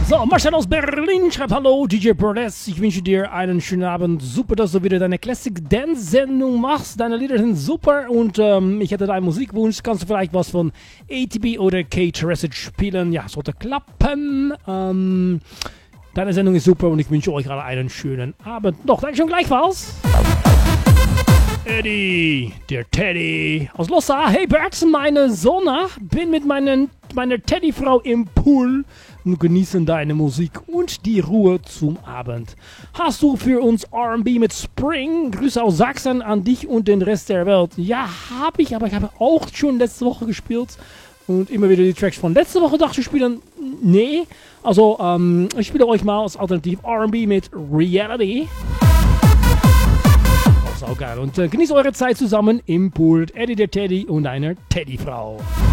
So, Marcel aus Berlin schreibt: Hallo, DJ Protest. Ich wünsche dir einen schönen Abend. Super, dass du wieder deine Classic Dance Sendung machst. Deine Lieder sind super und ich hätte deinen Musikwunsch. Kannst du vielleicht was von ATB oder K-Terracid spielen? Ja, sollte klappen. Deine Sendung ist super und ich wünsche euch alle einen schönen Abend. Noch, danke schon gleichfalls. Eddie, der Teddy aus Lossa. Hey Bert, meine Sonna, bin mit meiner Teddyfrau im Pool und genießen deine Musik und die Ruhe zum Abend. Hast du für uns R&B mit Spring? Grüße aus Sachsen an dich und den Rest der Welt. Ja, habe ich, aber ich habe auch schon letzte Woche gespielt und immer wieder die Tracks von letzte Woche dachte ich spielen. Nee, also ich spiele euch mal als Alternativ R&B mit Reality. Saugeil. Und genießt eure Zeit zusammen im Pool. Eddie der Teddy und eine Teddyfrau.